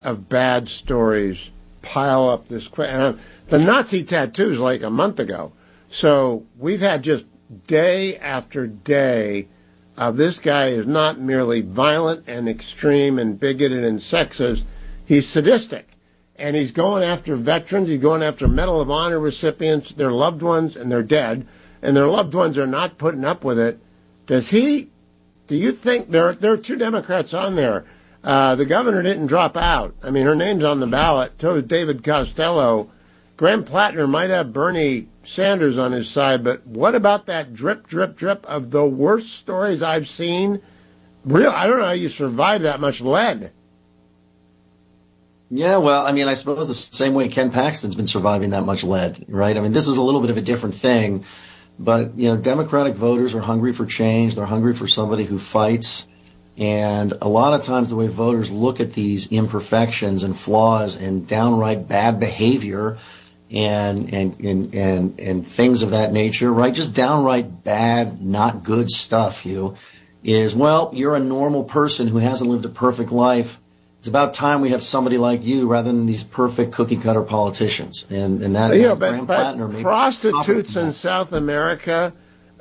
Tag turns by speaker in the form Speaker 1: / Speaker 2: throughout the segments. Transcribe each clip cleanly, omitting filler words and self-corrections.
Speaker 1: of bad stories pile up this quick. And the Nazi tattoos like a month ago. So we've had just day after day of this guy is not merely violent and extreme and bigoted and sexist. He's sadistic. And he's going after veterans. He's going after Medal of Honor recipients, their loved ones, and they're dead. And their loved ones are not putting up with it. Do you think there are two Democrats on there? The governor didn't drop out. I mean, her name's on the ballot. So is David Costello. Graham Plattner might have Bernie Sanders on his side, but what about that drip, drip, drip of the worst stories I've seen? I don't know how you survive that much lead.
Speaker 2: Yeah, well, I mean, I suppose the same way Ken Paxton's been surviving that much lead, right? I mean, this is a little bit of a different thing, but, Democratic voters are hungry for change. They're hungry for somebody who fights. And a lot of times the way voters look at these imperfections and flaws and downright bad behavior and things of that nature, right? Just downright bad, not good stuff, is, well, you're a normal person who hasn't lived a perfect life. It's about time we have somebody like you rather than these perfect cookie-cutter politicians. And that,
Speaker 1: but prostitutes in South America,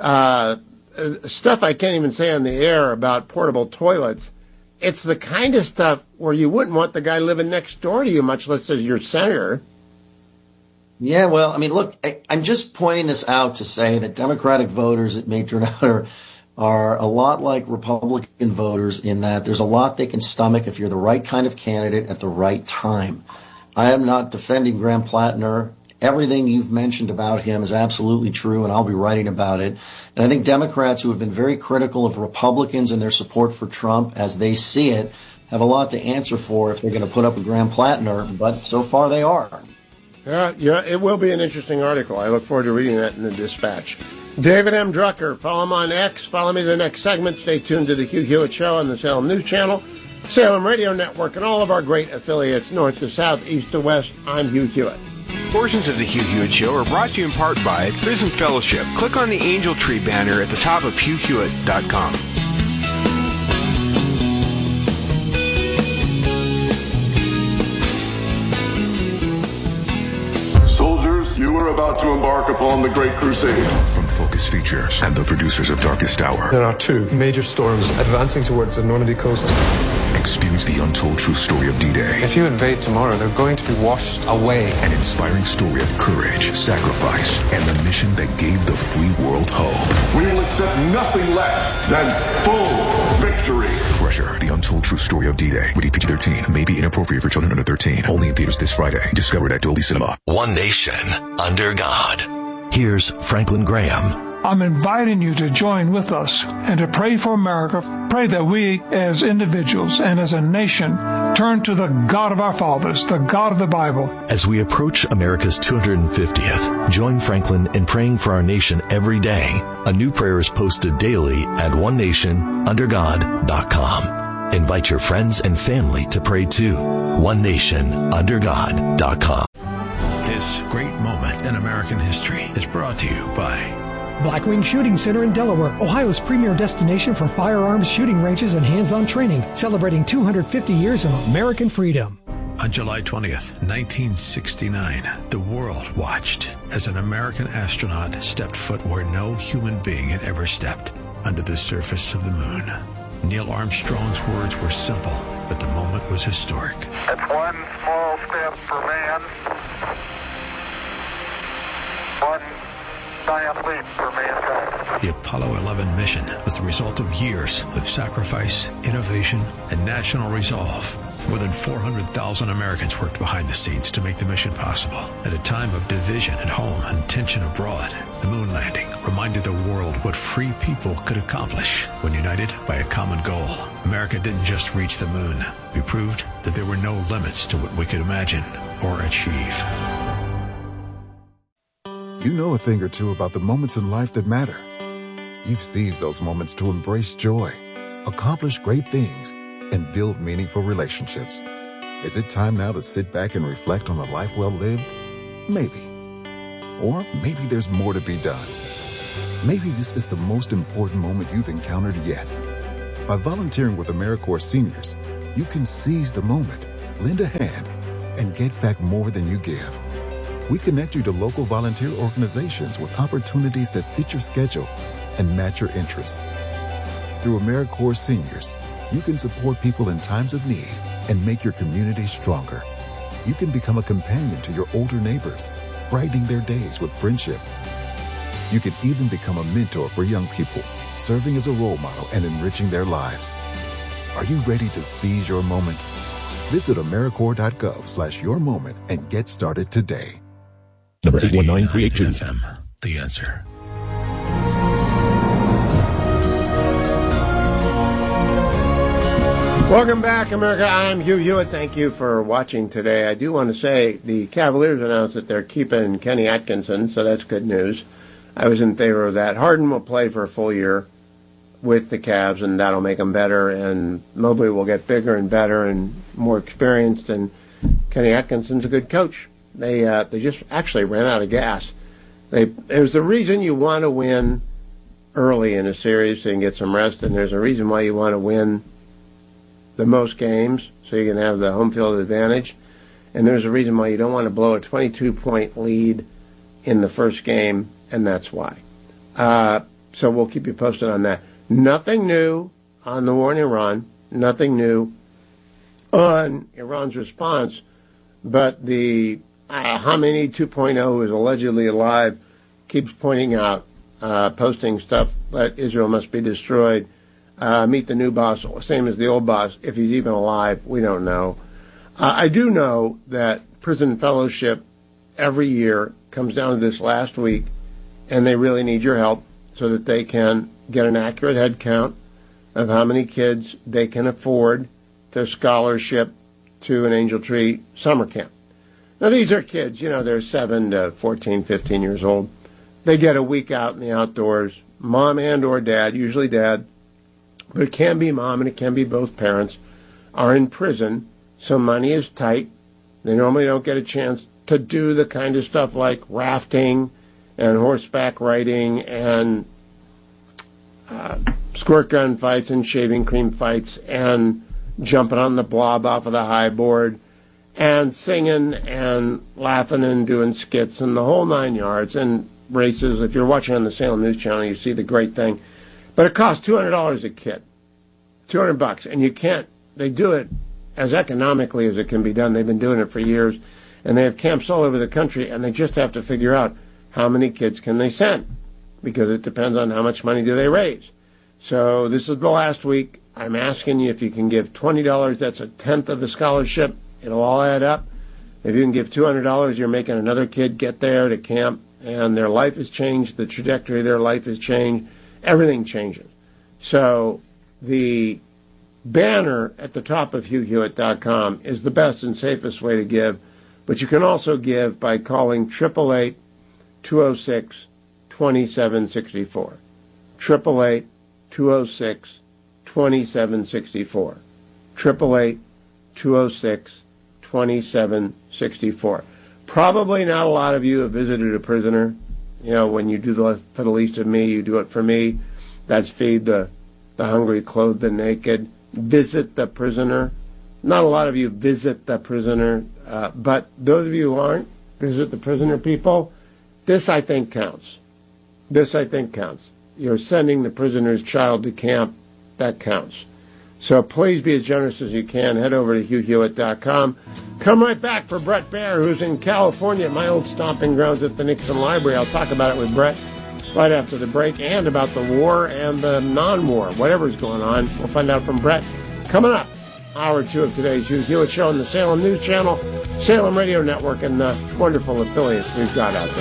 Speaker 1: stuff I can't even say on the air about portable toilets. It's the kind of stuff where you wouldn't want the guy living next door to you, much less as your senator.
Speaker 2: Yeah, well, I mean, look, I'm just pointing this out to say that Democratic voters, it may turn out, are a lot like Republican voters in that there's a lot they can stomach if you're the right kind of candidate at the right time. I am not defending Graham Plattner. Everything you've mentioned about him is absolutely true, and I'll be writing about it. And I think Democrats who have been very critical of Republicans and their support for Trump as they see it have a lot to answer for if they're going to put up with Graham Plattner, but so far they are.
Speaker 1: Yeah, it will be an interesting article. I look forward to reading that in the Dispatch. David M. Drucker, follow him on X. Follow me the next segment. Stay tuned to the Hugh Hewitt Show on the Salem News Channel, Salem Radio Network, and all of our great affiliates, north to south, east to west. I'm Hugh Hewitt.
Speaker 3: Portions of the Hugh Hewitt Show are brought to you in part by Prism Fellowship. Click on the Angel Tree banner at the top of HughHewitt.com.
Speaker 4: Soldiers, you are about to embark upon the Great Crusade.
Speaker 5: From Focus Features and the producers of Darkest Hour.
Speaker 6: There are two major storms advancing towards the Normandy coast.
Speaker 5: Experience the untold true story of D-Day.
Speaker 6: If you invade tomorrow, they're going to be washed away.
Speaker 5: An inspiring story of courage, sacrifice, and the mission that gave the free world hope.
Speaker 4: We will accept nothing less than full victory.
Speaker 5: Crusher, the untold true story of D-Day. Rated PG-13. May be inappropriate for children under 13. Only in theaters this Friday. Discovered at Dolby Cinema.
Speaker 7: One nation under God. Here's Franklin Graham.
Speaker 8: I'm inviting you to join with us and to pray for America. Pray that we as individuals and as a nation turn to the God of our fathers, the God of the Bible.
Speaker 7: As we approach America's 250th, join Franklin in praying for our nation every day. A new prayer is posted daily at onenationundergod.com. Invite your friends and family to pray too. onenationundergod.com.
Speaker 9: This great moment in American history is brought to you by
Speaker 10: Blackwing Shooting Center in Delaware, Ohio's premier destination for firearms shooting ranges and hands-on training, celebrating 250 years of American freedom.
Speaker 9: On July 20th, 1969, the world watched as an American astronaut stepped foot where no human being had ever stepped, under the surface of the moon. Neil Armstrong's words were simple, but the moment was historic.
Speaker 11: It's one small step for man, one giant leap for mankind.
Speaker 9: The Apollo 11 mission was the result of years of sacrifice, innovation, and national resolve. More than 400,000 Americans worked behind the scenes to make the mission possible. At a time of division at home and tension abroad, the moon landing reminded the world what free people could accomplish when united by a common goal. America didn't just reach the moon. We proved that there were no limits to what we could imagine or achieve.
Speaker 12: You know a thing or two about the moments in life that matter. You've seized those moments to embrace joy, accomplish great things, and build meaningful relationships. Is it time now to sit back and reflect on a life well lived? Maybe. Or maybe there's more to be done. Maybe this is the most important moment you've encountered yet. By volunteering with AmeriCorps Seniors, you can seize the moment, lend a hand, and get back more than you give. We connect you to local volunteer organizations with opportunities that fit your schedule and match your interests. Through AmeriCorps Seniors, you can support people in times of need and make your community stronger. You can become a companion to your older neighbors, brightening their days with friendship. You can even become a mentor for young people, serving as a role model and enriching their lives. Are you ready to seize your moment? Visit AmeriCorps.gov/yourmoment and get started today.
Speaker 7: Number 819382.
Speaker 9: FM, The Answer.
Speaker 1: Welcome back, America. I'm Hugh Hewitt. Thank you for watching today. I do want to say the Cavaliers announced that they're keeping Kenny Atkinson, so that's good news. I was in favor of that. Harden will play for a full year with the Cavs, and that'll make them better, and Mobley will get bigger and better and more experienced, and Kenny Atkinson's a good coach. They just actually ran out of gas. There's a reason you want to win early in a series so you can get some rest, and there's a reason why you want to win the most games so you can have the home field advantage, and there's a reason why you don't want to blow a 22-point lead in the first game, and that's why. So we'll keep you posted on that. Nothing new on the war in Iran, nothing new on Iran's response, but the Khamenei 2.0, who is allegedly alive, keeps pointing out, posting stuff that Israel must be destroyed. Meet the new boss, same as the old boss. If he's even alive, we don't know. I do know that prison fellowship every year comes down to this last week, and they really need your help so that they can get an accurate head count of how many kids they can afford to scholarship to an Angel Tree summer camp. Now, these are kids, they're 7 to 14, 15 years old. They get a week out in the outdoors, mom and or dad, usually dad, but it can be mom and it can be both parents, are in prison, so money is tight. They normally don't get a chance to do the kind of stuff like rafting and horseback riding and squirt gun fights and shaving cream fights and jumping on the blob off of the high board and singing and laughing and doing skits and the whole 9 yards and races. If you're watching on the Salem News Channel, you see the great thing. But it costs $200 a kid, $200, and you can't. They do it as economically as it can be done. They've been doing it for years, and they have camps all over the country, and they just have to figure out how many kids can they send, because it depends on how much money do they raise. So this is the last week. I'm asking you if you can give $20. That's a tenth of a scholarship. It'll all add up. If you can give $200, you're making another kid get there to camp, and their life has changed. The trajectory of their life has changed. Everything changes. So the banner at the top of HughHewitt.com is the best and safest way to give, but you can also give by calling 888-206-2764. 888-206-2764. 888-206-2764. Probably not a lot of you have visited a prisoner. When you do for the least of me, you do it for me. That's feed the hungry, clothe the naked. Visit the prisoner. Not a lot of you visit the prisoner, but those of you who aren't, visit the prisoner people. This, I think, counts. You're sending the prisoner's child to camp. That counts. So please be as generous as you can. Head over to HughHewitt.com. Come right back for Brett Baer, who's in California, my old stomping grounds at the Nixon Library. I'll talk about it with Brett right after the break, and about the war and the non-war, whatever's going on. We'll find out from Brett coming up. Hour 2 of today's Hugh Hewitt Show on the Salem News Channel, Salem Radio Network, and the wonderful affiliates we've got out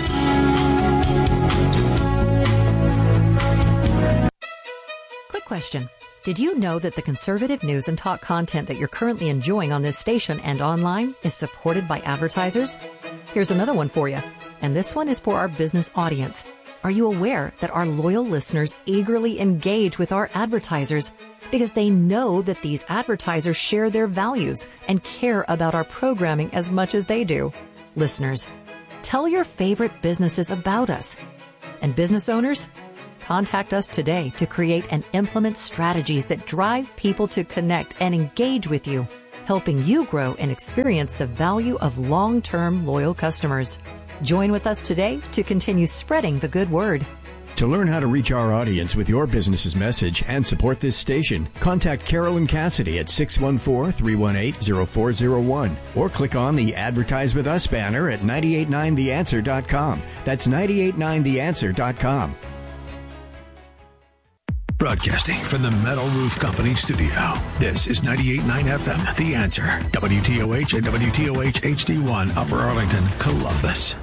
Speaker 1: there.
Speaker 13: Quick question. Did you know that the conservative news and talk content that you're currently enjoying on this station and online is supported by advertisers? Here's another one for you. And this one is for our business audience. Are you aware that our loyal listeners eagerly engage with our advertisers because they know that these advertisers share their values and care about our programming as much as they do? Listeners, tell your favorite businesses about us. And business owners, contact us today to create and implement strategies that drive people to connect and engage with you. helping you grow and experience the value of long-term loyal customers. Join with us today to continue spreading the good word.
Speaker 14: To learn how to reach our audience with your business's message and support this station, contact Carolyn Cassidy at 614-318-0401 or click on the Advertise With Us banner at 989theanswer.com. That's 989theanswer.com.
Speaker 9: Broadcasting from the Metal Roof Company studio. This is 98.9 FM, The Answer. WTOH and WTOH HD1, Upper Arlington, Columbus.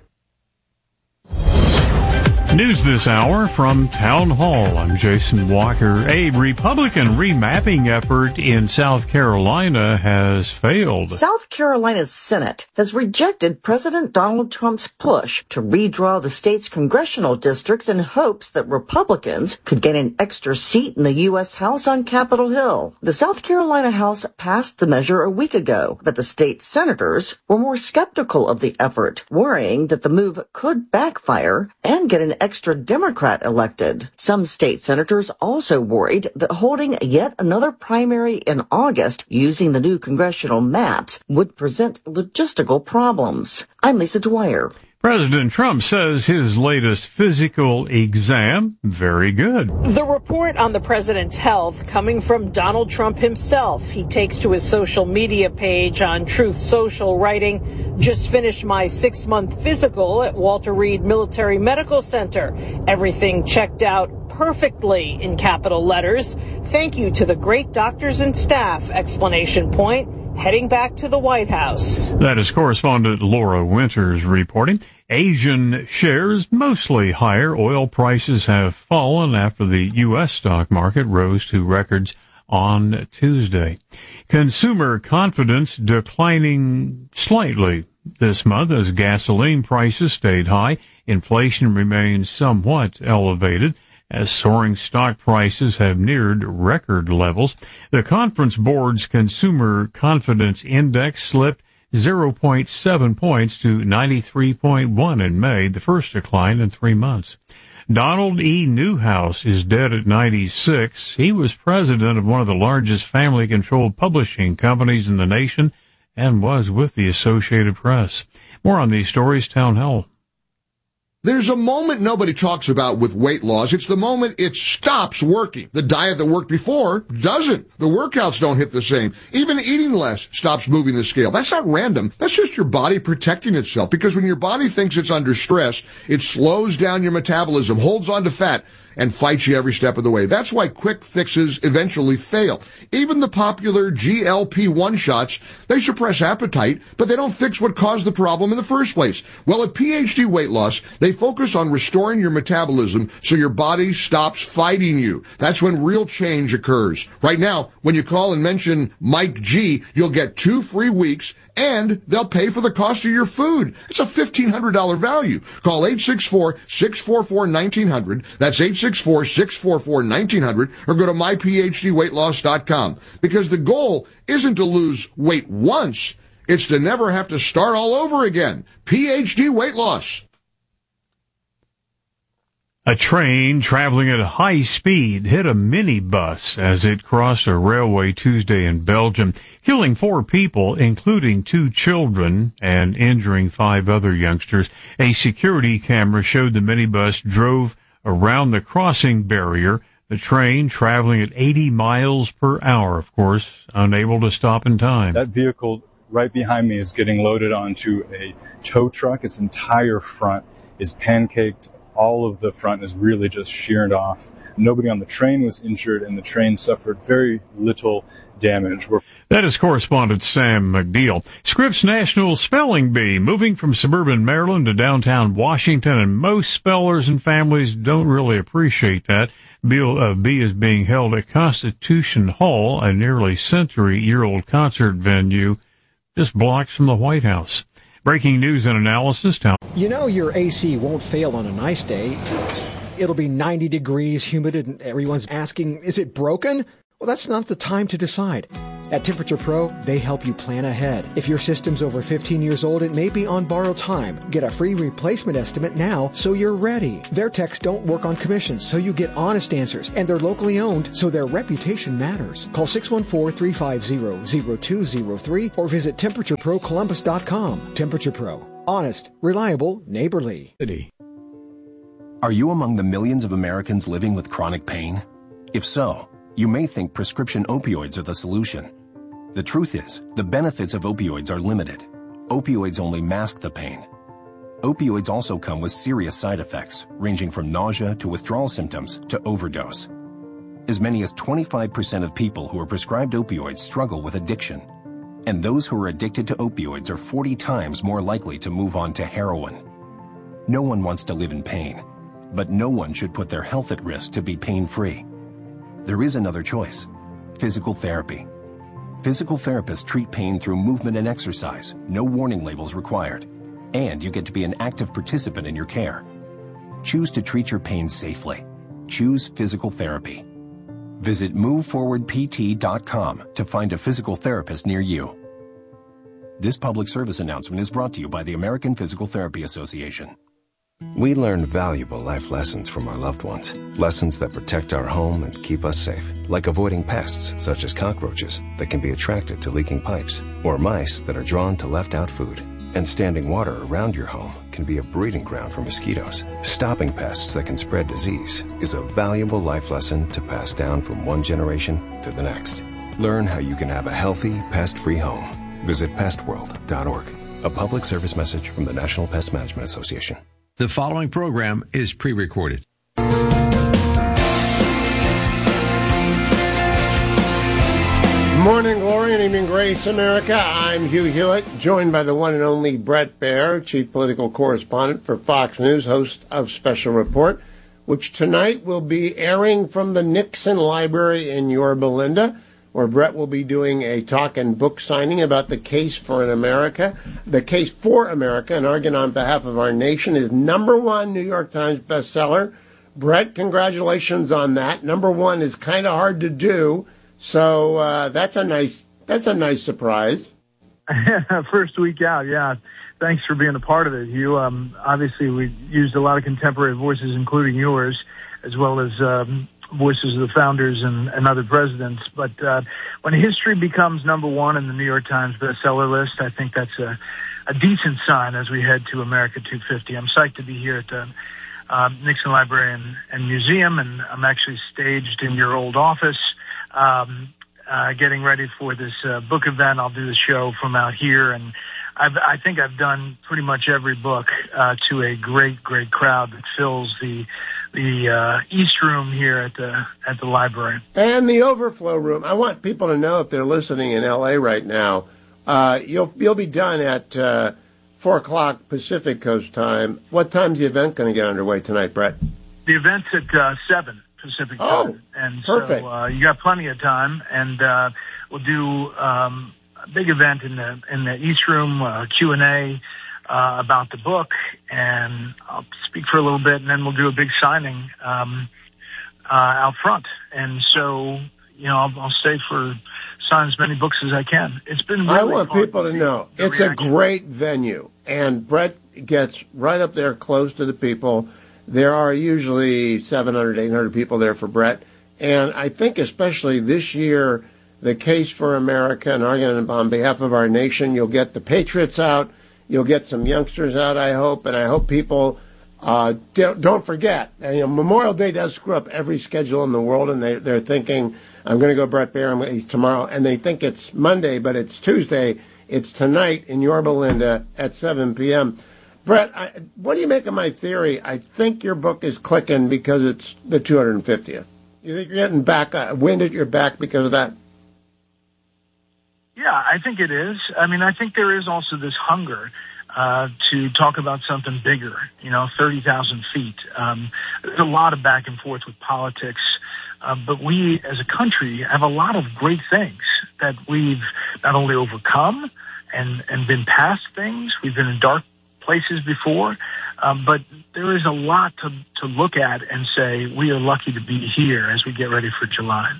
Speaker 15: News this hour from Town Hall. I'm Jason Walker. A Republican remapping effort in South Carolina has failed.
Speaker 16: South Carolina's Senate has rejected President Donald Trump's push to redraw the state's congressional districts in hopes that Republicans could gain an extra seat in the U.S. House on Capitol Hill. The South Carolina House passed the measure a week ago, but the state senators were more skeptical of the effort, worrying that the move could backfire and get an extra Democrat elected. Some state senators also worried that holding yet another primary in August using the new congressional maps would present logistical problems. I'm Lisa Dwyer.
Speaker 15: President Trump says his latest physical exam, very good.
Speaker 17: The report on the president's health coming from Donald Trump himself. He takes to his social media page on Truth Social, writing, "Just finished my 6-month physical at Walter Reed Military Medical Center. Everything checked out perfectly," in capital letters. "Thank you to the great doctors and staff!" Exclamation point. Heading back to the White House.
Speaker 15: That is correspondent Laura Winters reporting. Asian shares mostly higher. Oil prices have fallen after the U.S. stock market rose to records on Tuesday. Consumer confidence declining slightly this month as gasoline prices stayed high. Inflation remains somewhat elevated as soaring stock prices have neared record levels. The Conference Board's Consumer Confidence Index slipped 0.7 points to 93.1 in May, the first decline in 3 months. Donald E. Newhouse is dead at 96. He was president of one of the largest family-controlled publishing companies in the nation and was with the Associated Press. More on these stories, Town Hall.
Speaker 18: There's a moment nobody talks about with weight loss. It's the moment it stops working. The diet that worked before doesn't. The workouts don't hit the same. Even eating less stops moving the scale. That's not random. That's just your body protecting itself. Because when your body thinks it's under stress, it slows down your metabolism, holds on to fat, and fights you every step of the way. That's why quick fixes eventually fail. Even the popular GLP-1 shots, they suppress appetite, but they don't fix what caused the problem in the first place. Well, at PhD Weight Loss, they focus on restoring your metabolism so your body stops fighting you. That's when real change occurs. Right now, when you call and mention Mike G, you'll get 2 free weeks, and they'll pay for the cost of your food. It's a $1,500 value. Call 864-644-1900. That's 864-644-1900, or go to myphdweightloss.com. Because the goal isn't to lose weight once, it's to never have to start all over again. PhD Weight Loss.
Speaker 15: A train traveling at high speed hit a minibus as it crossed a railway Tuesday in Belgium, killing 4 people, including 2 children, and injuring 5 other youngsters. A security camera showed the minibus drove around the crossing barrier, the train traveling at 80 miles per hour, of course, unable to stop in time.
Speaker 19: That vehicle right behind me is getting loaded onto a tow truck. Its entire front is pancaked. All of the front is really just sheared off. Nobody on the train was injured, and the train suffered very little damage.
Speaker 15: That is correspondent Sam McNeil. Scripps National Spelling Bee, moving from suburban Maryland to downtown Washington, and most spellers and families don't really appreciate that. Bee is being held at Constitution Hall, a nearly century-year-old concert venue just blocks from the White House. Breaking news and analysis.
Speaker 10: You know your AC won't fail on a nice day. It'll be 90 degrees, humid, and everyone's asking, is it broken?
Speaker 20: Well, that's not the time to decide. At Temperature Pro, they help you plan ahead. If your system's over 15 years old, it may be on borrowed time. Get a free replacement estimate now so you're ready. Their techs don't work on commissions, so you get honest answers. And they're locally owned, so their reputation matters. Call 614-350-0203 or visit TemperatureProColumbus.com. Temperature Pro. Honest, reliable, neighborly.
Speaker 21: Are you among the millions of Americans living with chronic pain? If so, you may think prescription opioids are the solution. The truth is, the benefits of opioids are limited. Opioids only mask the pain. Opioids also come with serious side effects, ranging from nausea to withdrawal symptoms to overdose. As many as 25% of people who are prescribed opioids struggle with addiction. And those who are addicted to opioids are 40 times more likely to move on to heroin. No one wants to live in pain, but no one should put their health at risk to be pain-free. There is another choice: physical therapy. Physical therapists treat pain through movement and exercise, no warning labels required, and you get to be an active participant in your care. Choose to treat your pain safely. Choose physical therapy. Visit moveforwardpt.com to find a physical therapist near you. This public service announcement is brought to you by the American Physical Therapy Association.
Speaker 22: We learn valuable life lessons from our loved ones. Lessons that protect our home and keep us safe. Like avoiding pests such as cockroaches that can be attracted to leaking pipes, or mice that are drawn to left out food. And standing water around your home can be a breeding ground for mosquitoes. Stopping pests that can spread disease is a valuable life lesson to pass down from one generation to the next. Learn how you can have a healthy, pest-free home. Visit pestworld.org. A public service message from the National Pest Management Association.
Speaker 9: The following program is pre-recorded.
Speaker 1: Morning glory and evening grace, America. I'm Hugh Hewitt, joined by the one and only Bret Baier, chief political correspondent for Fox News, host of Special Report, which tonight will be airing from the Nixon Library in Yorba Linda, where Bret will be doing a talk and book signing about the case for America. The Case for America, an argument on behalf of our nation, is #1 New York Times bestseller. Bret, congratulations on that. #1 is kind of hard to do, so that's a nice surprise.
Speaker 23: First week out, yeah. Thanks for being a part of it, Hugh. Obviously, we used a lot of contemporary voices, including yours, as well as voices of the founders and other presidents. But when history becomes #1 in the New York Times bestseller list, I think that's a decent sign as we head to America 250. I'm psyched to be here at the Nixon Library and Museum, and I'm actually staged in your old office getting ready for this book event. I'll do the show from out here, and I think I've done pretty much every book to a great crowd that fills the East Room here at the library.
Speaker 1: And the overflow room. I want people to know, if they're listening in L.A. right now, you'll be done at 4 o'clock Pacific Coast time. What time's the event going to get underway tonight, Bret?
Speaker 23: The event's at 7 Pacific time. And
Speaker 1: perfect.
Speaker 23: So you got plenty of time, and we'll do a big event in the East Room, Q&A about the book, and I'll speak for a little bit, and then we'll do a big signing out front. And so, I'll stay for sign as many books as I can. It's been really
Speaker 1: I want people to know it's a great venue, and Bret gets right up there close to the people. There are usually 700, 800 people there for Bret, and I think especially this year, the Case for America, an argument on behalf of our nation, you'll get the patriots out. You'll get some youngsters out, I hope, and I hope people don't forget. Memorial Day does screw up every schedule in the world, and they're thinking, I'm going to go Bret Baier tomorrow, and they think it's Monday, but it's Tuesday. It's tonight in Yorba Linda at 7 p.m. Bret, what do you make of my theory? I think your book is clicking because it's the 250th. You think you're getting back wind at your back because of that?
Speaker 23: Yeah, I think it is. I mean, I think there is also this hunger to talk about something bigger, 30,000 feet. There's a lot of back and forth with politics, but we as a country have a lot of great things that we've not only overcome and been past things. We've been in dark places before, but there is a lot to look at and say we are lucky to be here as we get ready for July.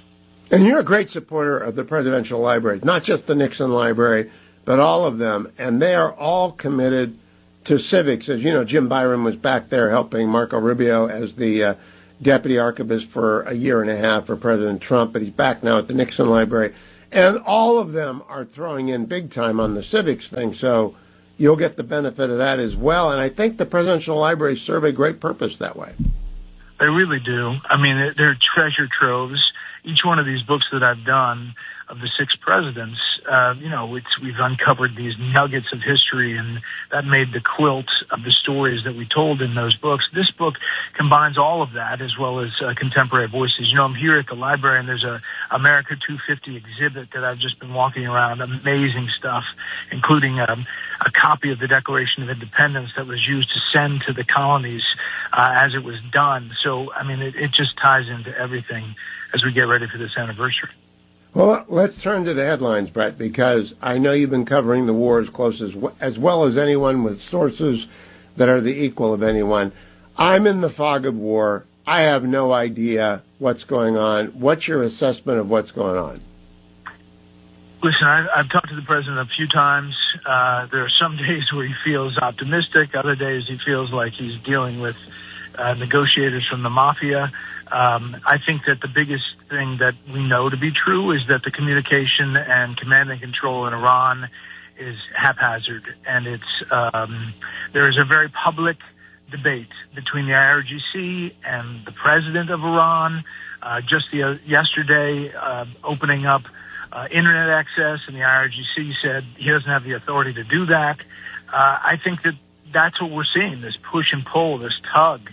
Speaker 1: And you're a great supporter of the presidential libraries, not just the Nixon Library, but all of them. And they are all committed to civics. As you know, Jim Byron was back there helping Marco Rubio as the deputy archivist for a year and a half for President Trump, but he's back now at the Nixon Library. And all of them are throwing in big time on the civics thing, so you'll get the benefit of that as well. And I think the presidential libraries serve a great purpose that way.
Speaker 23: They really do. I mean, they're treasure troves. Each one of these books that I've done of the 6 presidents, we've uncovered these nuggets of history, and that made the quilt of the stories that we told in those books. This book combines all of that as well as contemporary voices. I'm here at the library, and there's a America 250 exhibit that I've just been walking around. Amazing stuff, including a copy of the Declaration of Independence that was used to send to the colonies as it was done. So, I mean, it just ties into everything as we get ready for this anniversary.
Speaker 1: Well, let's turn to the headlines, Brett, because I know you've been covering the war as close as well as anyone, with sources that are the equal of anyone. I'm in the fog of war. I have no idea what's going on. What's your assessment of what's going on?
Speaker 23: Listen, I've talked to the president a few times. There are some days where he feels optimistic. Other days he feels like he's dealing with negotiators from the mafia. I think that the biggest thing that we know to be true is that the communication and command and control in Iran is haphazard, and there is a very public debate between the IRGC and the president of Iran. Yesterday, opening up internet access, and the IRGC said he doesn't have the authority to do that. I think that that's what we're seeing, this push and pull, this tug.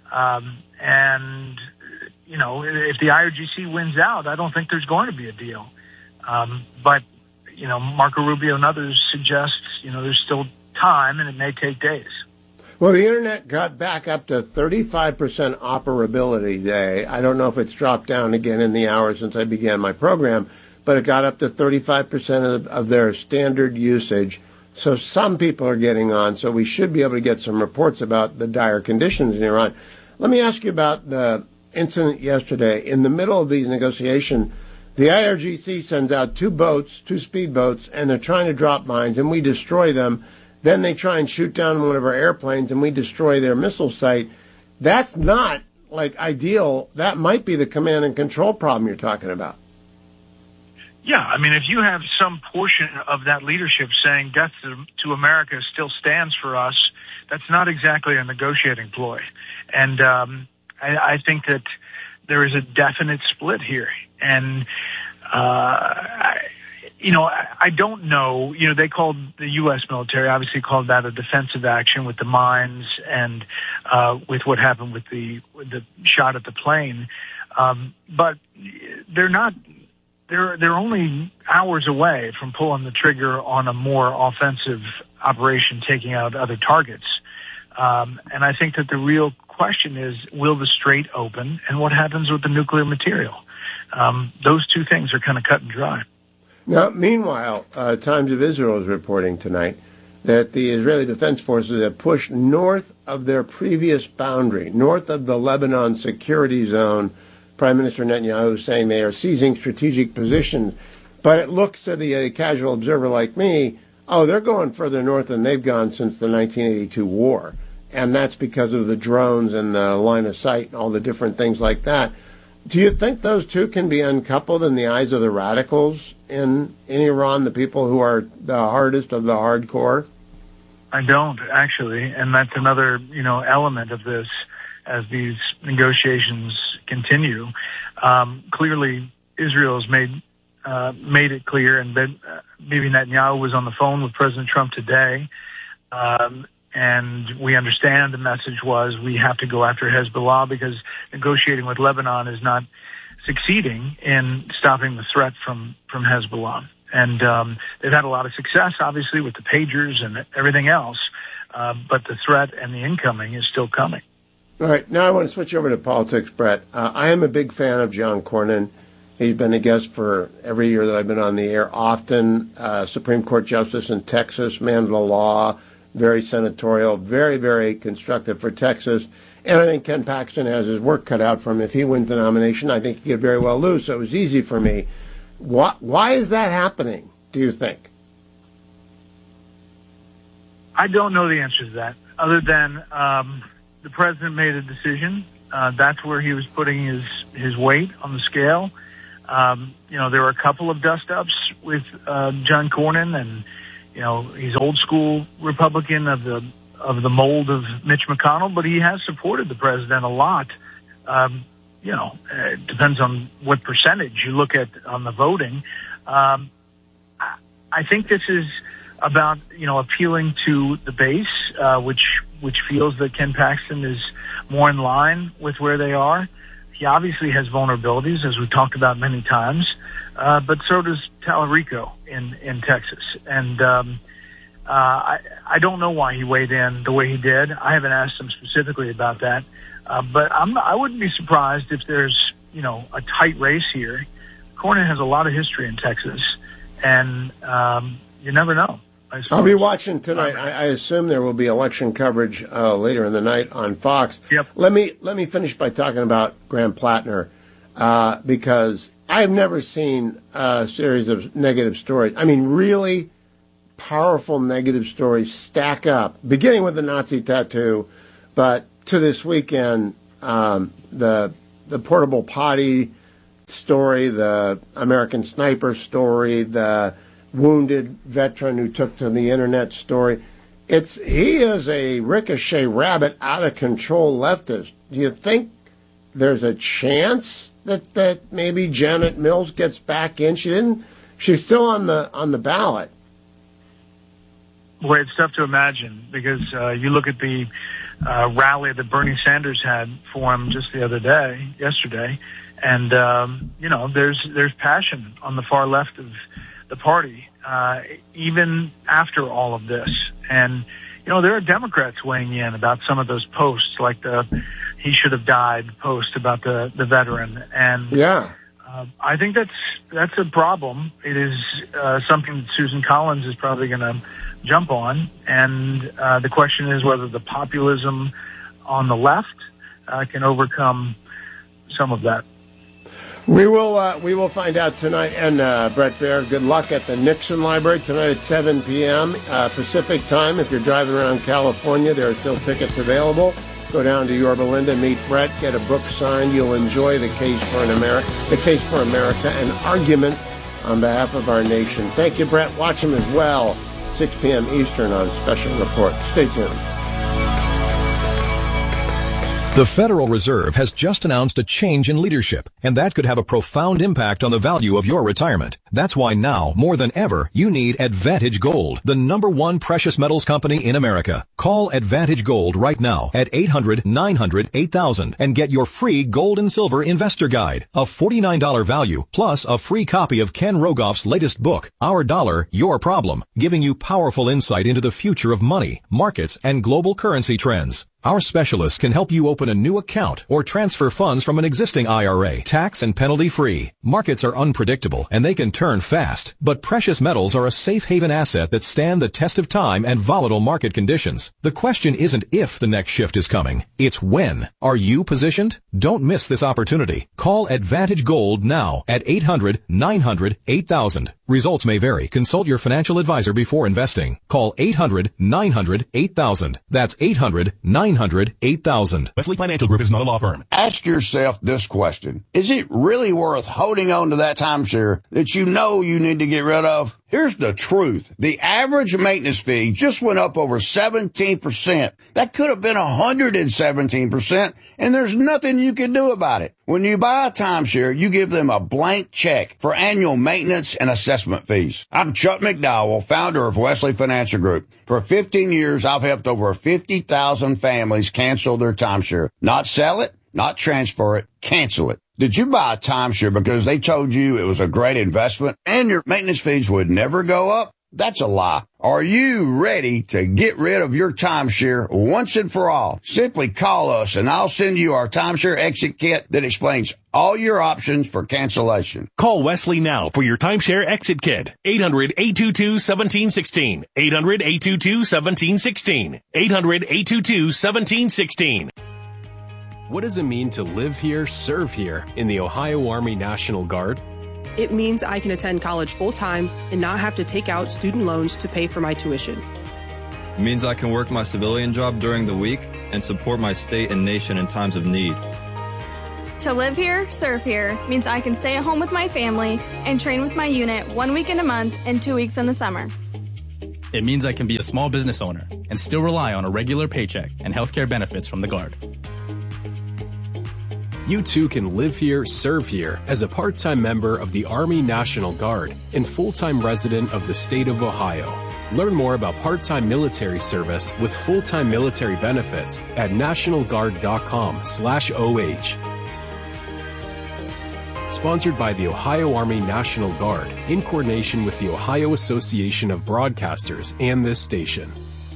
Speaker 23: And, if the IRGC wins out, I don't think there's going to be a deal. But Marco Rubio and others suggest, there's still time and it may take days.
Speaker 1: Well, the internet got back up to 35% operability today. I don't know if it's dropped down again in the hour since I began my program, but it got up to 35% of their standard usage. So some people are getting on, so we should be able to get some reports about the dire conditions in Iran. Let me ask you about the incident yesterday. In the middle of these negotiations, the IRGC sends out 2 speedboats, and they're trying to drop mines, and we destroy them. Then they try and shoot down one of our airplanes, and we destroy their missile site. That's not, ideal. That might be the command and control problem you're talking about.
Speaker 23: Yeah, I mean, if you have some portion of that leadership saying death to America still stands for us, that's not exactly a negotiating ploy. And I think that there is a definite split here. And, I don't know. They called the U.S. military, obviously called that a defensive action with the mines and with what happened with the shot at the plane. But they're not. They're only hours away from pulling the trigger on a more offensive operation, taking out other targets. And I think that the real question is, will the Strait open, and what happens with the nuclear material? Those two things are kind of cut and dry.
Speaker 1: Now, meanwhile, Times of Israel is reporting tonight that the Israeli Defense Forces have pushed north of their previous boundary, north of the Lebanon security zone. Prime Minister Netanyahu is saying they are seizing strategic positions. But it looks to the casual observer like me, they're going further north than they've gone since the 1982 war. And that's because of the drones and the line of sight and all the different things like that. Do you think those two can be uncoupled in the eyes of the radicals in Iran, the people who are the hardest of the hardcore?
Speaker 23: I don't, actually. And that's another, element of this as these negotiations continue. Clearly, Israel has made it clear, and Bibi Netanyahu was on the phone with President Trump today, and we understand the message was we have to go after Hezbollah because negotiating with Lebanon is not succeeding in stopping the threat from Hezbollah. And they've had a lot of success, obviously, with the pagers and everything else, but the threat and the incoming is still coming.
Speaker 1: All right, now I want to switch over to politics, Brett. I am a big fan of John Cornyn. He's been a guest for every year that I've been on the air, often Supreme Court Justice in Texas, man of the law, very senatorial, very, very constructive for Texas. And I think Ken Paxton has his work cut out for him. If he wins the nomination, I think he could very well lose. So it was easy for me. Why is that happening, do you think?
Speaker 23: I don't know the answer to that, other than the president made a decision. That's where he was putting his weight on the scale. There were a couple of dust-ups with John Cornyn, and he's old school Republican of the mold of Mitch McConnell, but he has supported the president a lot. It depends on what percentage you look at on the voting. I think this is about appealing to the base, which feels that Ken Paxton is more in line with where they are. He obviously has vulnerabilities, as we've talked about many times, but so does Tallarico in Texas. And I don't know why he weighed in the way he did. I haven't asked him specifically about that, but I wouldn't be surprised if there's a tight race here. Cornyn has a lot of history in Texas, and you never know.
Speaker 1: I'll be watching tonight. I assume there will be election coverage later in the night on Fox.
Speaker 23: Yep.
Speaker 1: Let me finish by talking about Graham Plattner, because I've never seen a series of negative stories. I mean, really powerful negative stories stack up, beginning with the Nazi tattoo, but to this weekend, the portable potty story, the American Sniper story, the wounded veteran who took to the internet story. He is a ricochet rabbit, out of control leftist. Do you think there's a chance that maybe Janet Mills gets back in? She's still on the ballot.
Speaker 23: Well, it's tough to imagine, because you look at the rally that Bernie Sanders had for him just yesterday, and there's passion on the far left of the party, even after all of this. And, there are Democrats weighing in about some of those posts, like the "he should have died" post about the veteran. And
Speaker 1: yeah,
Speaker 23: I think that's a problem. It is something that Susan Collins is probably going to jump on. And the question is whether the populism on the left can overcome some of that.
Speaker 1: We will find out tonight. And Brett Baer, good luck at the Nixon Library tonight at 7 p.m. Pacific time. If you're driving around California, there are still tickets available. Go down to Yorba Linda, meet Brett, get a book signed. You'll enjoy The Case for America, an argument on behalf of our nation. Thank you, Brett. Watch him as well, 6 p.m. Eastern on Special Report. Stay tuned.
Speaker 2: The Federal Reserve has just announced a change in leadership, and that could have a profound impact on the value of your retirement. That's why now, more than ever, you need Advantage Gold, the #1 precious metals company in America. Call Advantage Gold right now at 800-900-8000 and get your free gold and silver investor guide, a $49 value, plus a free copy of Ken Rogoff's latest book, Our Dollar, Your Problem, giving you powerful insight into the future of money, markets, and global currency trends. Our specialists can help you open a new account or transfer funds from an existing IRA, tax and penalty free. Markets are unpredictable and they can turn fast, but precious metals are a safe haven asset that stand the test of time and volatile market conditions. The question isn't if the next shift is coming, it's when. Are you positioned? Don't miss this opportunity. Call Advantage Gold now at 800-900-8000. Results may vary. Consult your financial advisor before investing. Call 800-900-8000. That's 800-900-8000.
Speaker 3: Wesley Financial Group is not a law firm. Ask yourself this question. Is it really worth holding on to that timeshare that you know you need to get rid of? Here's the truth. The average maintenance fee just went up over 17%. That could have been 117%, and there's nothing you can do about it. When you buy a timeshare, you give them a blank check for annual maintenance and assessment fees. I'm Chuck McDowell, founder of Wesley Financial Group. For 15 years, I've helped over 50,000 families cancel their timeshare. Not sell it, not transfer it, cancel it. Did you buy a timeshare because they told you it was a great investment and your maintenance fees would never go up? That's a lie. Are you ready to get rid of your timeshare once and for all? Simply call us and I'll send you our timeshare exit kit that explains all your options for cancellation.
Speaker 6: Call Wesley now for your timeshare exit kit. 800-822-1716. 800-822-1716. 800-822-1716.
Speaker 4: What does it mean to live here, serve here in the Ohio Army National Guard?
Speaker 5: It means I can attend college full-time and not have to take out student loans to pay for my tuition.
Speaker 8: It means I can work my civilian job during the week and support my state and nation in times of need.
Speaker 24: To live here, serve here means I can stay at home with my family and train with my unit 1 weekend a month and 2 weeks in the summer.
Speaker 25: It means I can be a small business owner and still rely on a regular paycheck and healthcare benefits from the Guard.
Speaker 4: You too can live here, serve here as a part-time member of the Army National Guard and full-time resident of the state of Ohio. Learn more about part-time military service with full-time military benefits at nationalguard.com/OH. Sponsored by the Ohio Army National Guard in coordination with the Ohio Association of Broadcasters and this station.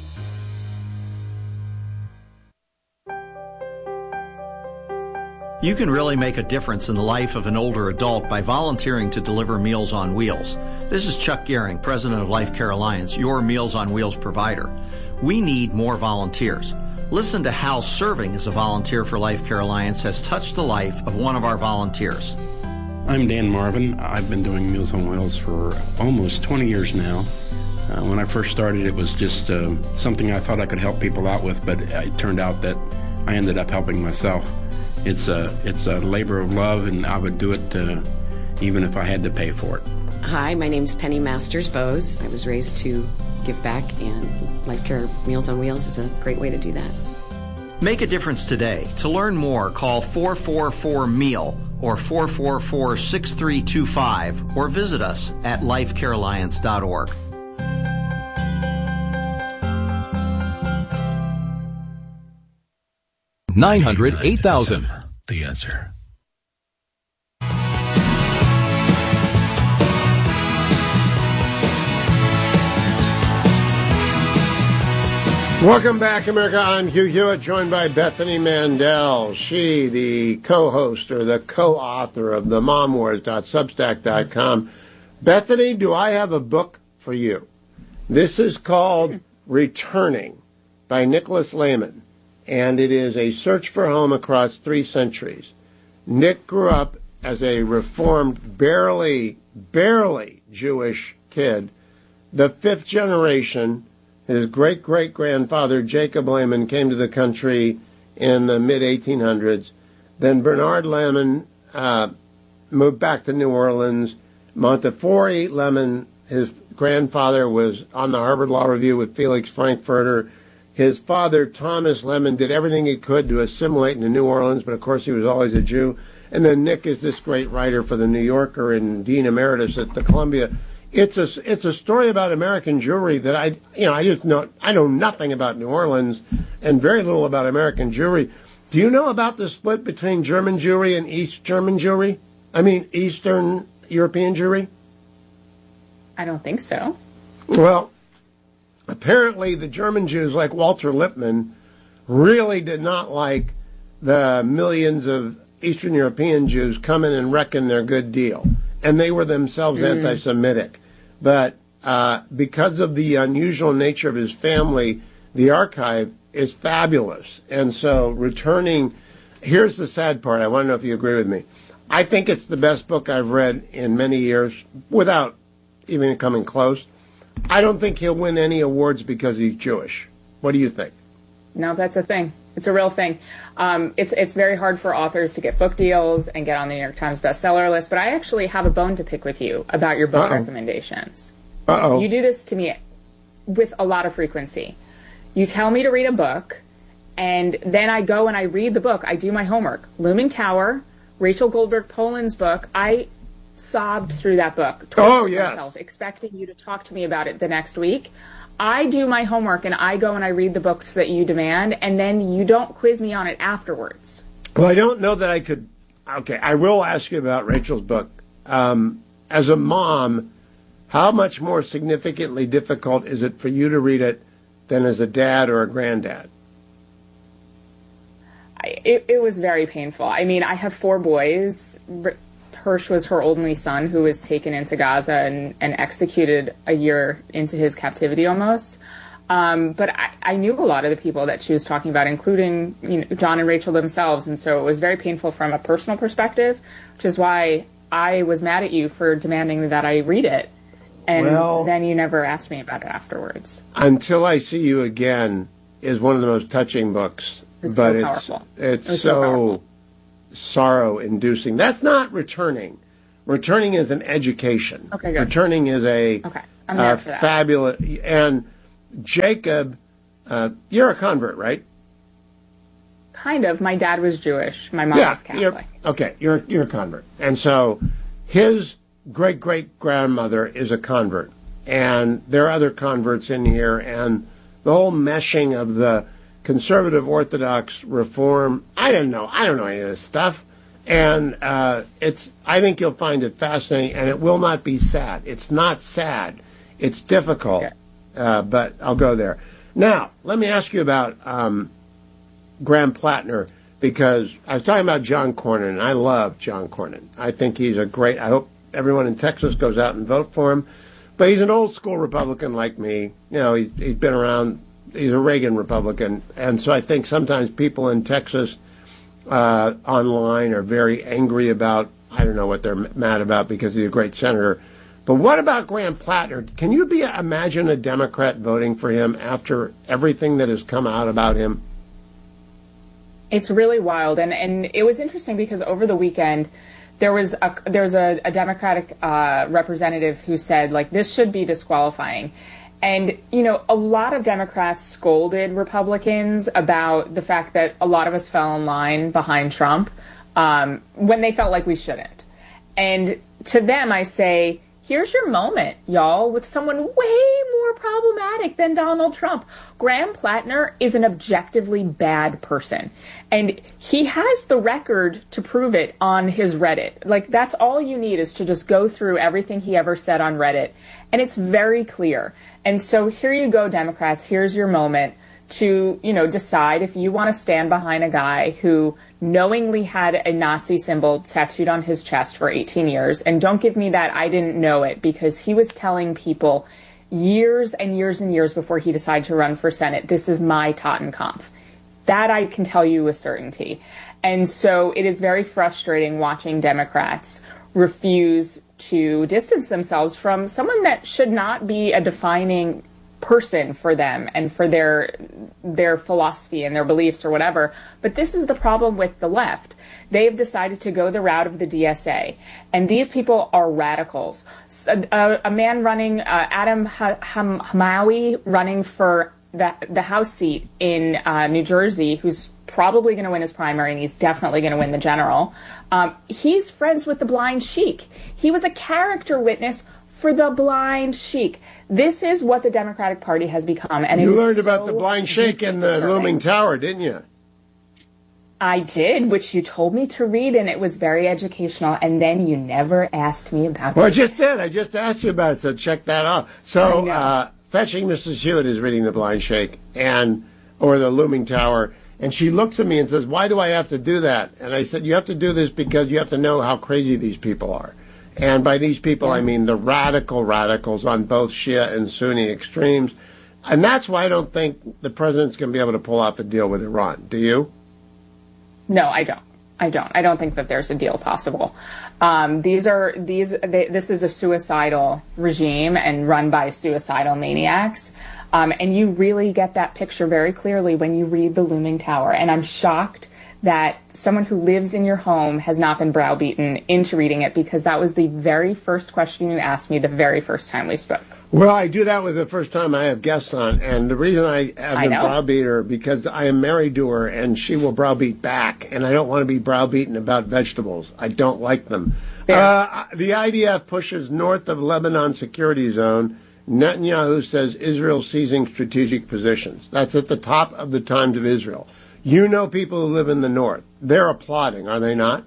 Speaker 26: You can really make a difference in the life of an older adult by volunteering to deliver Meals on Wheels. This is Chuck Gehring, president of Life Care Alliance, your Meals on Wheels provider. We need more volunteers. Listen to how serving as a volunteer for Life Care Alliance has touched the life of one of our volunteers.
Speaker 27: I'm Dan Marvin. I've been doing Meals on Wheels for almost 20 years now. When I first started, it was just something I thought I could help people out with, but it turned out that I ended up helping myself. It's a labor of love, and I would do it even if I had to pay for it.
Speaker 28: Hi, my name's Penny Masters-Bose. I was raised to give back, and Life Care Meals on Wheels is a great way to do that.
Speaker 26: Make a difference today. To learn more, call 444-MEAL or 444-6325 or visit us at lifecarealliance.org.
Speaker 2: $900-8000.
Speaker 9: The answer.
Speaker 1: Welcome back, America. I'm Hugh Hewitt, joined by Bethany Mandel. She, the co-host or the co-author of the MomWars.substack.com. Bethany, do I have a book for you? This is called Returning by Nicholas Lehman, and it is a search for home across 3 centuries. Nick grew up as a reformed, barely Jewish kid, the 5th generation. His great-great-grandfather, Jacob Lehman, came to the country in the mid-1800s. Then Bernard Lehman moved back to New Orleans. Montefiore Lehman, his grandfather, was on the Harvard Law Review with Felix Frankfurter. His father, Thomas Lehman, did everything he could to assimilate into New Orleans, but of course he was always a Jew. And then Nick is this great writer for the New Yorker and Dean Emeritus at the Columbia. It's a story about American Jewry that I know nothing about New Orleans and very little about American Jewry. Do you know about the split between German Jewry and East German Jewry? I mean, Eastern European Jewry?
Speaker 29: I don't think so.
Speaker 1: Well, apparently the German Jews, like Walter Lippmann, really did not like the millions of Eastern European Jews coming and wrecking their good deal. And they were themselves anti-Semitic. But because of the unusual nature of his family, the archive is fabulous. And so returning, here's the sad part. I want to know if you agree with me. I think it's the best book I've read in many years, without even coming close. I don't think he'll win any awards because he's Jewish. What do you think?
Speaker 29: No, that's a thing. It's a real thing. It's very hard for authors to get book deals and get on the New York Times bestseller list, but I actually have a bone to pick with you about your book recommendations. You do this to me with a lot of frequency. You tell me to read a book, and then I go and I read the book. I do my homework. Looming Tower, Rachel Goldberg Poland's book. I sobbed through that book. Myself, expecting you to talk to me about it the next week. I do my homework and I go and I read the books that you demand, and then you don't quiz me on it afterwards.
Speaker 1: Well, I don't know that I could. Okay, I will ask you about Rachel's book. As a mom, how much more significantly difficult is it for you to read it than as a dad or a granddad?
Speaker 29: It was very painful. I mean, I have 4 boys. Hirsch was her only son, who was taken into Gaza and executed a year into his captivity almost. But I knew a lot of the people that she was talking about, including John and Rachel themselves. And so it was very painful from a personal perspective, which is why I was mad at you for demanding that I read it. And then you never asked me about it afterwards.
Speaker 1: Until I See You Again is one of the most touching books.
Speaker 29: It's
Speaker 1: but
Speaker 29: so powerful.
Speaker 1: It's so sorrow-inducing. That's not Returning. Returning is an education.
Speaker 29: Okay, good.
Speaker 1: Returning is
Speaker 29: I'm there for that.
Speaker 1: Fabulous. And Jacob, you're a convert, right?
Speaker 29: Kind of. My dad was Jewish. My mom was Catholic.
Speaker 1: You're a convert. And so his great-great-grandmother is a convert. And there are other converts in here. And the whole meshing of the conservative Orthodox Reform, I don't know any of this stuff. And I think you'll find it fascinating. And it will not be sad. It's not sad. It's difficult.
Speaker 29: Okay.
Speaker 1: But I'll go there. Now, let me ask you about Graham Plattner, because I was talking about John Cornyn, and I love John Cornyn. I think he's I hope everyone in Texas goes out and vote for him. But he's an old-school Republican like me. He's been around. He's a Reagan Republican. And so I think sometimes people in Texas online are very angry about, I don't know what they're mad about because he's a great senator. But what about Graham Plattner? Can you imagine a Democrat voting for him after everything that has come out about him?
Speaker 29: It's really wild. And it was interesting because over the weekend, there was a Democratic representative who said, this should be disqualifying. And, a lot of Democrats scolded Republicans about the fact that a lot of us fell in line behind Trump when they felt like we shouldn't. And to them, I say, here's your moment, y'all, with someone way more problematic than Donald Trump. Graham Plattner is an objectively bad person. And he has the record to prove it on his Reddit. That's all you need is to just go through everything he ever said on Reddit. And it's very clear. And so here you go, Democrats. Here's your moment to, decide if you want to stand behind a guy who knowingly had a Nazi symbol tattooed on his chest for 18 years. And don't give me that I didn't know it, because he was telling people years and years and years before he decided to run for Senate, this is my Totenkampf. That I can tell you with certainty. And so it is very frustrating watching Democrats refuse to distance themselves from someone that should not be a defining person for them and for their philosophy and their beliefs or whatever. But this is the problem with the left. They have decided to go the route of the DSA. And these people are radicals. A man running, Adam Hamawi, running for the House seat in New Jersey, who's probably going to win his primary, and he's definitely going to win the general. He's friends with the blind sheik. He was a character witness for the blind sheik. This is what the Democratic Party has become. And
Speaker 1: you learned about the blind sheik in the Looming Tower, didn't you?
Speaker 29: I did, which you told me to read, and it was very educational, and then you never asked me about it.
Speaker 1: Well, I just did. I just asked you about it, so check that out. So, Fetching Mrs. Hewitt is reading The Blind Sheik or the Looming Tower, and she looks at me and says, why do I have to do that? And I said, you have to do this because you have to know how crazy these people are. And by these people, I mean the radicals on both Shia and Sunni extremes. And that's why I don't think the president's going to be able to pull off a deal with Iran. Do you?
Speaker 29: No, I don't. I don't think that there's a deal possible. This is a suicidal regime and run by suicidal maniacs. And you really get that picture very clearly when you read The Looming Tower. And I'm shocked that someone who lives in your home has not been browbeaten into reading it, because that was the very first question you asked me the very first time we spoke.
Speaker 1: Well, I do that with the first time I have guests on, and the reason I have been browbeat her because I am married to her, and she will browbeat back, and I don't want to be browbeaten about vegetables. I don't like them. The IDF pushes north of Lebanon security zone. Netanyahu says Israel seizing strategic positions. That's at the top of the Times of Israel. You know people who live in the north. They're applauding, are they not?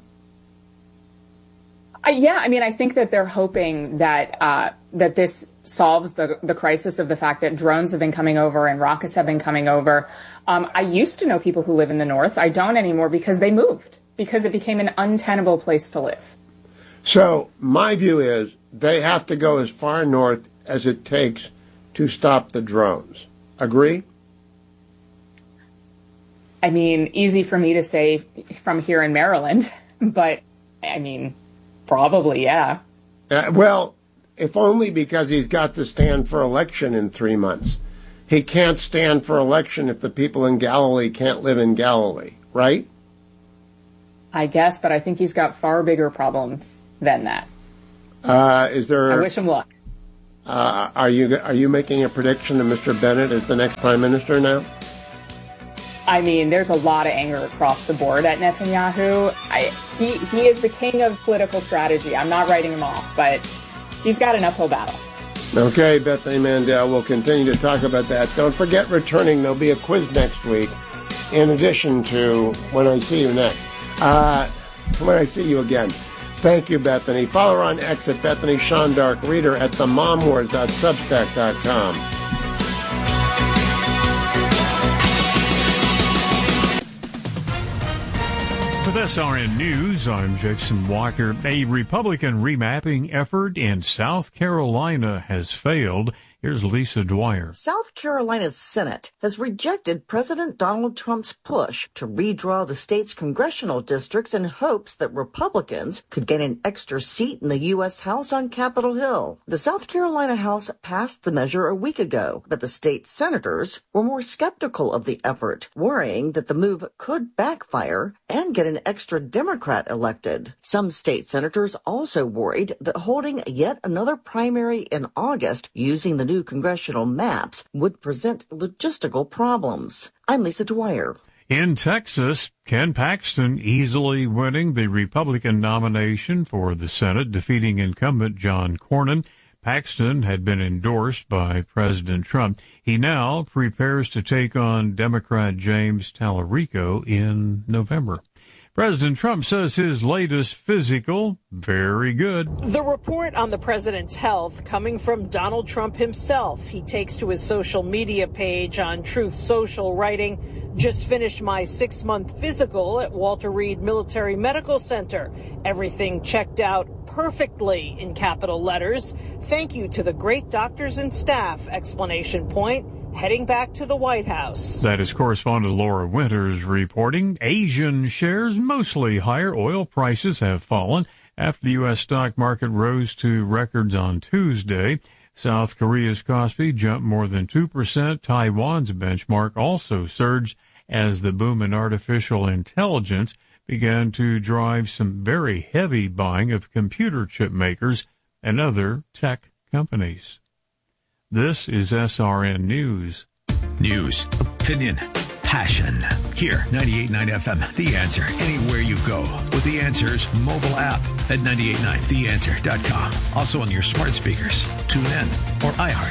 Speaker 29: Yeah, I mean, I think that they're hoping that that this solves the crisis of the fact that drones have been coming over and rockets have been coming over. I used to know people who live in the north. I don't anymore because they moved, because it became an untenable place to live.
Speaker 1: So my view is they have to go as far north as it takes to stop the drones. Agree?
Speaker 29: I mean, easy for me to say from here in Maryland, but I mean, probably, yeah.
Speaker 1: Well, if only because he's got to stand for election in 3 months. He can't stand for election if the people in Galilee can't live in Galilee, right?
Speaker 29: I guess, but I think he's got far bigger problems than that.
Speaker 1: I
Speaker 29: wish him luck.
Speaker 1: Are you making a prediction that Mr. Bennett is the next prime minister now?
Speaker 29: I mean, there's a lot of anger across the board at Netanyahu. He is the king of political strategy. I'm not writing him off, but he's got an uphill battle.
Speaker 1: Okay, Bethany Mandel, we'll continue to talk about that. Don't forget, returning, there'll be a quiz next week, in addition to when I see you next. When I see you again. Thank you, Bethany. Follow her on X at Bethany Shondark, reader at themomwars.substack.com.
Speaker 15: With SRN News, I'm Jason Walker. A Republican remapping effort in South Carolina has failed. Here's Lisa Dwyer.
Speaker 7: South Carolina's Senate has rejected President Donald Trump's push to redraw the state's congressional districts in hopes that Republicans could get an extra seat in the U.S. House on Capitol Hill. The South Carolina House passed the measure a week ago, but the state senators were more skeptical of the effort, worrying that the move could backfire and get an extra Democrat elected. Some state senators also worried that holding yet another primary in August using the new congressional maps would present logistical problems. I'm Lisa Dwyer.
Speaker 15: In Texas, Ken Paxton easily winning the Republican nomination for the Senate, defeating incumbent John Cornyn. Paxton had been endorsed by President Trump. He now prepares to take on Democrat James Tallarico in November. President Trump says his latest physical, very good.
Speaker 11: The report on the president's health coming from Donald Trump himself. He takes to his social media page on Truth Social, writing, "Just finished my 6-month physical at Walter Reed Military Medical Center. Everything checked out perfectly," in capital letters. "Thank you to the great doctors and staff!" Explanation point. Heading back to the White House.
Speaker 15: That is correspondent Laura Winters reporting. Asian shares mostly higher. Oil prices have fallen after the U.S. stock market rose to records on Tuesday. South Korea's Kospi jumped more than 2%. Taiwan's benchmark also surged as the boom in artificial intelligence began to drive some very heavy buying of computer chip makers and other tech companies. This is SRN News.
Speaker 9: News, opinion, passion. Here, 98.9 FM, The Answer. Anywhere you go with The Answer's mobile app at 98.9theanswer.com. Also on your smart speakers, tune in, or iHeart.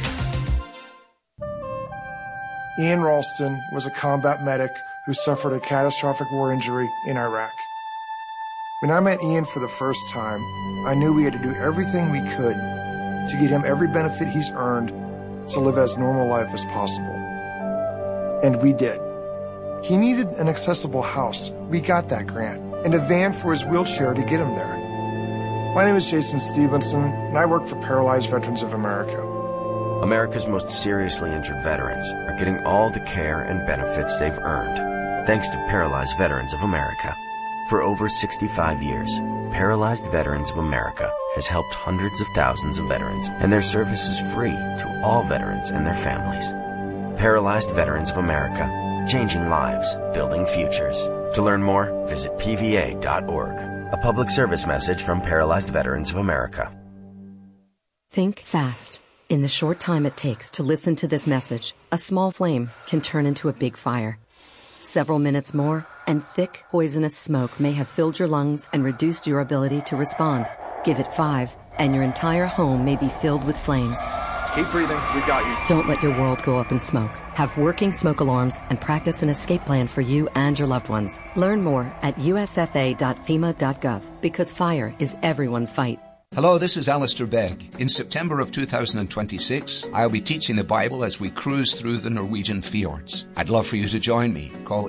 Speaker 12: Ian Ralston was a combat medic who suffered a catastrophic war injury in Iraq. When I met Ian for the first time, I knew we had to do everything we could to get him every benefit he's earned to live as normal life as possible. And we did. He needed an accessible house. We got that grant. And a van for his wheelchair to get him there. My name is Jason Stevenson, and I work for Paralyzed Veterans of America.
Speaker 13: America's most seriously injured veterans are getting all the care and benefits they've earned, thanks to Paralyzed Veterans of America. For over 65 years, Paralyzed Veterans of America has helped hundreds of thousands of veterans, and their service is free to all veterans and their families. Paralyzed Veterans of America, changing lives, building futures. To learn more, visit pva.org. A public service message from Paralyzed Veterans of America.
Speaker 14: Think fast. In the short time it takes to listen to this message, a small flame can turn into a big fire. Several minutes more, and thick, poisonous smoke may have filled your lungs and reduced your ability to respond. Give it 5, and your entire home may be filled with flames.
Speaker 16: Keep breathing. We've got you.
Speaker 14: Don't let your world go up in smoke. Have working smoke alarms and practice an escape plan for you and your loved ones. Learn more at usfa.fema.gov, because fire is everyone's fight.
Speaker 17: Hello, this is Alistair Begg. In September of 2026, I'll be teaching the Bible as we cruise through the Norwegian fjords. I'd love for you to join me. Call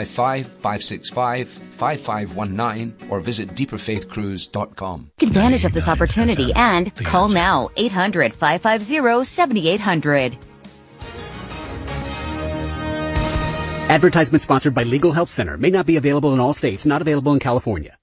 Speaker 17: 855-565-5519 or visit deeperfaithcruise.com.
Speaker 18: Take advantage of this opportunity and call now 800-550-7800.
Speaker 3: Advertisement sponsored by Legal Help Center. May not be available in all states. Not available in California.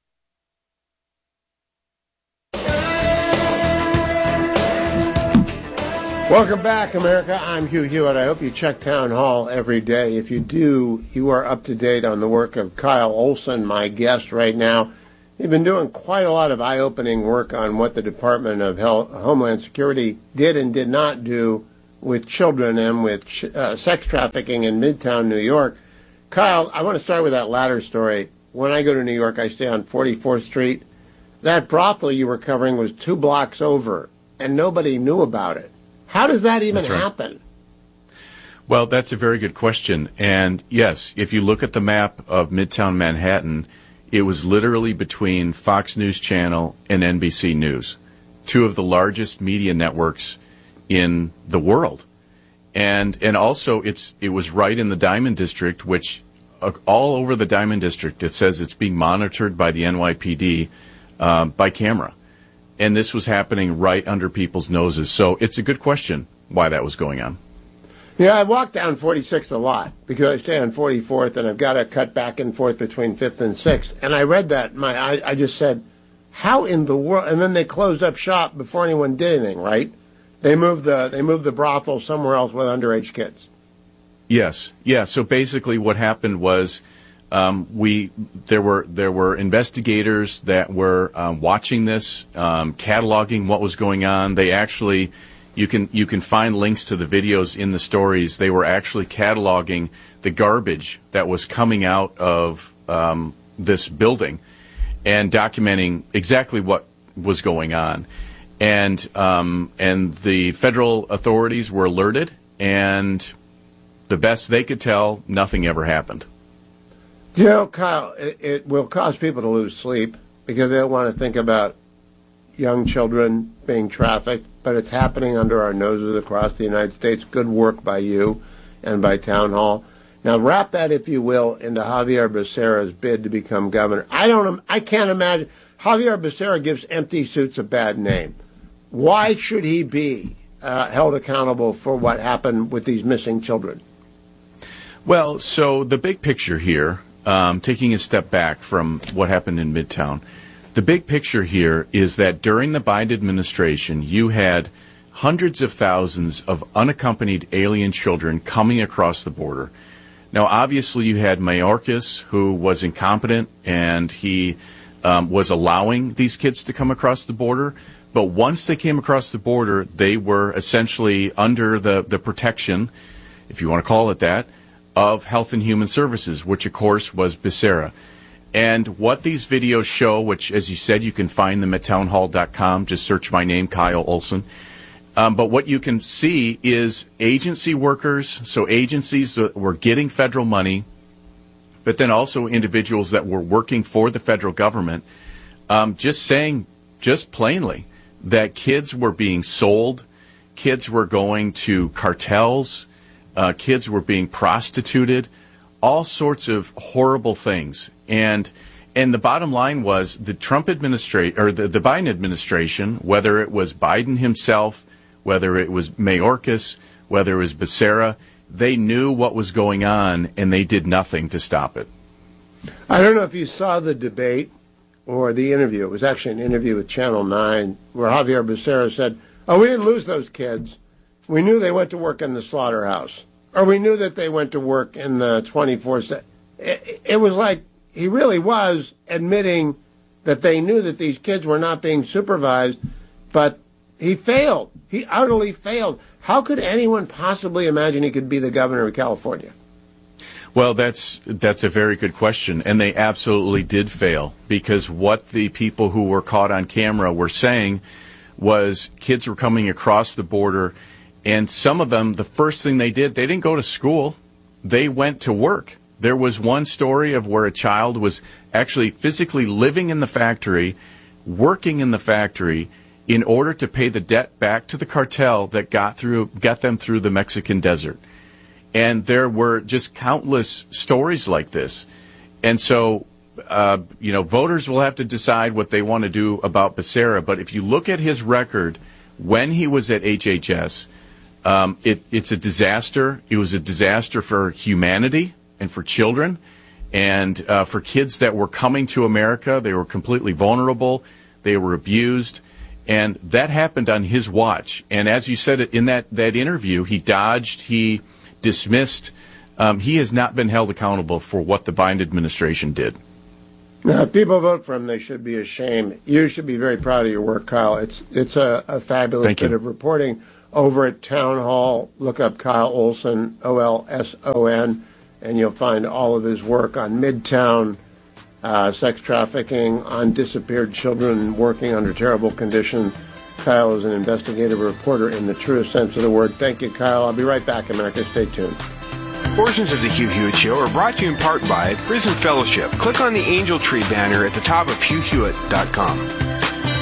Speaker 1: Welcome back, America. I'm Hugh Hewitt. I hope you check Town Hall every day. If you do, you are up to date on the work of Kyle Olson, my guest right now. He's been doing quite a lot of eye-opening work on what the Department of Homeland Security did and did not do with children and with sex trafficking in Midtown New York. Kyle, I want to start with that latter story. When I go to New York, I stay on 44th Street. That brothel you were covering was 2 blocks over, and nobody knew about it. How does that even happen?
Speaker 5: Well, that's a very good question. And yes, if you look at the map of Midtown Manhattan, it was literally between Fox News Channel and NBC News, 2 of the largest media networks in the world. And also it was right in the Diamond District, which all over the Diamond District, it says it's being monitored by the NYPD by camera. And this was happening right under people's noses. So it's a good question why that was going on.
Speaker 1: Yeah, I walk down 46th a lot because I stay on 44th, and I've got to cut back and forth between 5th and 6th. And I read that, I just said, how in the world? And then they closed up shop before anyone did anything, right? They moved the brothel somewhere else with underage kids.
Speaker 5: Yes, yeah. So basically, what happened was there were investigators that were watching this, cataloging what was going on. They actually, you can find links to the videos in the stories. They were actually cataloging the garbage that was coming out of this building and documenting exactly what was going on. And the federal authorities were alerted, and the best they could tell, nothing ever happened.
Speaker 1: You know, Kyle, it will cause people to lose sleep because they don't want to think about young children being trafficked, but it's happening under our noses across the United States. Good work by you and by Town Hall. Now, wrap that, if you will, into Javier Becerra's bid to become governor. I can't imagine. Javier Becerra gives empty suits a bad name. Why should he be held accountable for what happened with these missing children?
Speaker 5: Well, so the big picture here, taking a step back from what happened in Midtown, the big picture here is that during the Biden administration, you had hundreds of thousands of unaccompanied alien children coming across the border. Now, obviously, you had Mayorkas, who was incompetent, and he was allowing these kids to come across the border. But once they came across the border, they were essentially under the protection, if you want to call it that, of Health and Human Services, which, of course, was Becerra. And what these videos show, which, as you said, you can find them at townhall.com. Just search my name, Kyle Olson. But what you can see is agency workers, so agencies that were getting federal money, but then also individuals that were working for the federal government, just saying, just plainly, that kids were being sold, kids were going to cartels, kids were being prostituted, all sorts of horrible things. And the bottom line was the Trump administration, or the Biden administration, whether it was Biden himself, whether it was Mayorkas, whether it was Becerra, they knew what was going on, and they did nothing to stop it.
Speaker 1: I don't know if you saw the debate or the interview. It was actually an interview with Channel 9 where Javier Becerra said, oh, we didn't lose those kids. We knew they went to work in the slaughterhouse. Or we knew that they went to work in the 24/7. It was like he really was admitting that they knew that these kids were not being supervised, but he failed. He utterly failed. How could anyone possibly imagine he could be the governor of California?
Speaker 5: Well, that's a very good question, and they absolutely did fail, because what the people who were caught on camera were saying was kids were coming across the border, and some of them, the first thing they did, they didn't go to school. They went to work. There was one story of where a child was actually physically living in the factory, working in the factory, in order to pay the debt back to the cartel that got them through the Mexican desert. And there were just countless stories like this. And so, voters will have to decide what they want to do about Becerra. But if you look at his record when he was at HHS, it's a disaster. It was a disaster for humanity and for children, and for kids that were coming to America. They were completely vulnerable. They were abused. And that happened on his watch. And as you said in that interview, he dodged, he dismissed. He has not been held accountable for what the Biden administration did.
Speaker 1: Now, if people vote for him, they should be ashamed. You should be very proud of your work, Kyle. It's a fabulous bit of reporting over at Town Hall. Look up Kyle Olson, Olson, and you'll find all of his work on Midtown sex trafficking, on disappeared children working under terrible conditions. Kyle is an investigative reporter in the truest sense of the word. Thank you, Kyle. I'll be right back, America. Stay tuned.
Speaker 6: Portions of the Hugh Hewitt Show are brought to you in part by Prison Fellowship. Click on the Angel Tree banner at the top of HughHewitt.com.